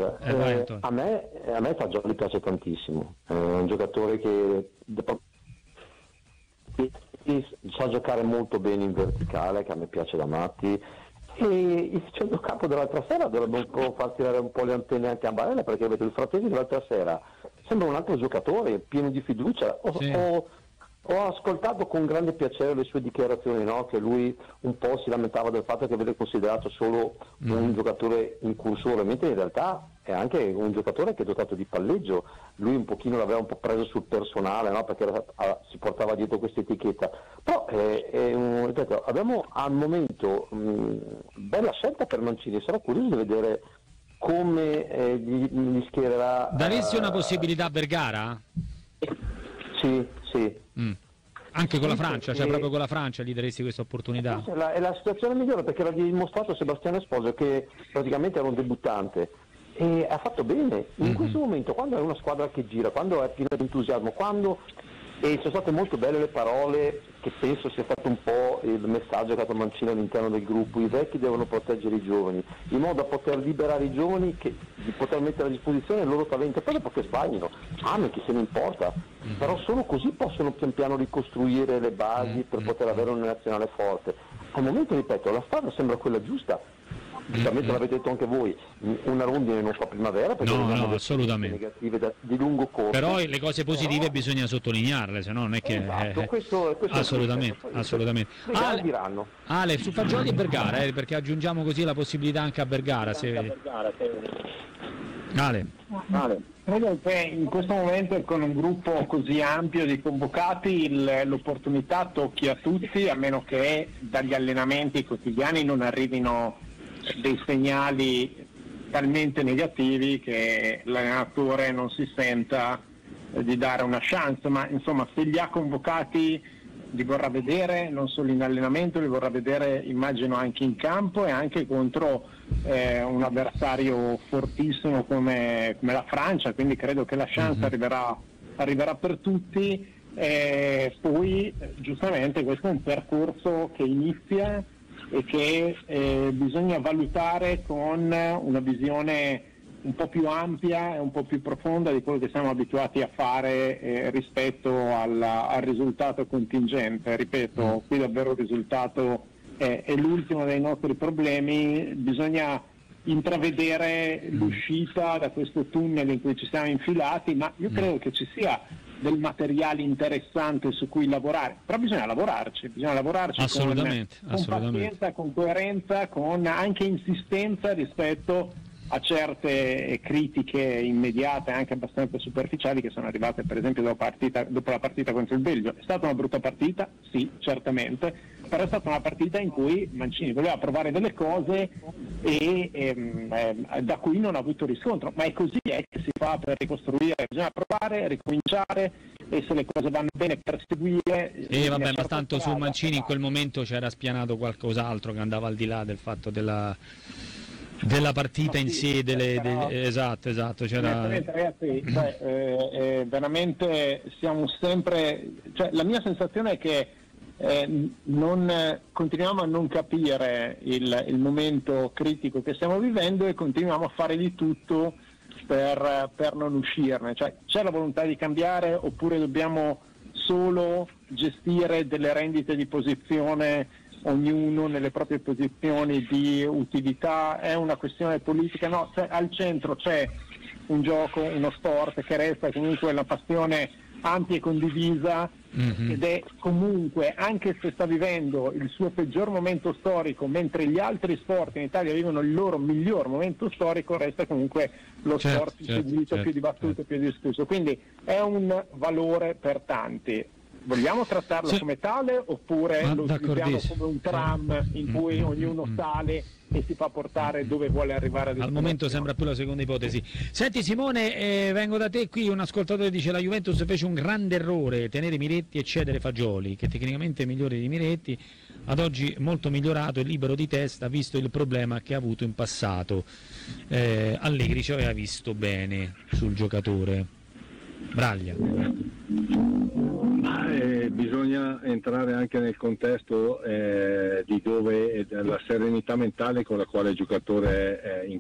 Dunque, a me Fagioli piace tantissimo, è un giocatore che sa giocare molto bene in verticale, che a me piace da matti, e il centrocampo dell'altra sera dovrebbe un po' far tirare un po' le antenne anche a Barella, perché avete il Frattesi dell'altra sera sembra un altro giocatore pieno di fiducia. Ho ascoltato con grande piacere le sue dichiarazioni, no? Che lui un po' si lamentava del fatto che viene considerato solo un giocatore incursore, mentre in realtà è anche un giocatore che è dotato di palleggio. Lui un pochino l'aveva un po' preso sul personale, no? Perché si portava dietro questa etichetta. Però ripeto, abbiamo al momento bella scelta per Mancini, sarò curioso di vedere come gli schiererà. Daresti una possibilità a Vergara? Sì. Anche con la Francia, cioè proprio con la Francia gli daresti questa opportunità? È la situazione migliore, perché l'ha dimostrato Sebastiano Esposito, che praticamente era un debuttante e ha fatto bene. In questo momento, quando è una squadra che gira, quando è piena di entusiasmo, e sono state molto belle le parole, che penso sia stato un po' il messaggio che ha dato Mancini all'interno del gruppo: i vecchi devono proteggere i giovani, in modo da poter liberare i giovani, di poter mettere a disposizione il loro talento, poi dopo che sbagliano, chi se ne importa, però solo così possono pian piano ricostruire le basi per poter avere una nazionale forte. Al momento, ripeto, la strada sembra quella giusta. Giustamente l'avete detto anche voi, una rondine non fa primavera, perché no, assolutamente negative di lungo corso. Però le cose positive bisogna sottolinearle, se no non è che questo assolutamente. Ale, su Fagioli e Vergara, perché aggiungiamo così la possibilità anche a Vergara. Ale. Credo che in questo momento, con un gruppo così ampio di convocati, l'opportunità tocchi a tutti, a meno che dagli allenamenti quotidiani non arrivino dei segnali talmente negativi che l'allenatore non si senta di dare una chance. Ma insomma, se li ha convocati li vorrà vedere non solo in allenamento, li vorrà vedere, immagino, anche in campo, e anche contro un avversario fortissimo come la Francia, quindi credo che la chance arriverà per tutti. Poi giustamente questo è un percorso che inizia e che bisogna valutare con una visione un po' più ampia e un po' più profonda di quello che siamo abituati a fare rispetto al risultato contingente. Ripeto, qui davvero il risultato è l'ultimo dei nostri problemi, bisogna intravedere l'uscita da questo tunnel in cui ci siamo infilati, ma io credo che ci sia del materiale interessante su cui lavorare, però bisogna lavorarci assolutamente. Con pazienza, con coerenza, con anche insistenza rispetto a certe critiche immediate, anche abbastanza superficiali, che sono arrivate per esempio dopo la partita contro il Belgio. È stata una brutta partita? Sì, certamente, però è stata una partita in cui Mancini voleva provare delle cose e da cui non ha avuto riscontro, ma è così che si fa per ricostruire, bisogna provare, ricominciare, e se le cose vanno bene perseguire. Ma tanto su Mancini in quel momento c'era spianato qualcos'altro che andava al di là del fatto della partita in sé, esatto, c'era. Ragazzi, veramente siamo sempre, la mia sensazione è che continuiamo a non capire il momento critico che stiamo vivendo, e continuiamo a fare di tutto per non uscirne. C'è la volontà di cambiare, oppure dobbiamo solo gestire delle rendite di posizione, ognuno nelle proprie posizioni di utilità? È una questione politica? No, al centro c'è un gioco, uno sport che resta comunque la passione ampia e condivisa, ed è comunque, anche se sta vivendo il suo peggior momento storico, mentre gli altri sport in Italia vivono il loro miglior momento storico, resta comunque lo sport più seguito, più dibattuto, più discusso, quindi è un valore per tanti. Vogliamo trattarlo come tale, oppure lo utilizziamo come un tram in cui ognuno sale e si fa portare dove vuole arrivare? Al momento sembra più la seconda ipotesi. Senti Simone, vengo da te. Qui un ascoltatore dice: la Juventus fece un grande errore, tenere Miretti e cedere Fagioli, che tecnicamente è migliore di Miretti, ad oggi molto migliorato e libero di testa, visto il problema che ha avuto in passato. Allegri ci aveva visto bene sul giocatore. Braglia. Bisogna entrare anche nel contesto di dove la serenità mentale con la quale il giocatore